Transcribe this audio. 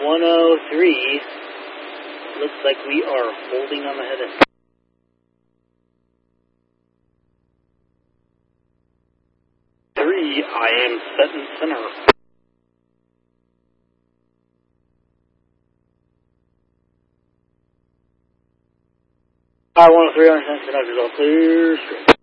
103. Looks like we are holding on the head of 3. I am set in center. I 103 on 10 conductors, all clear straight.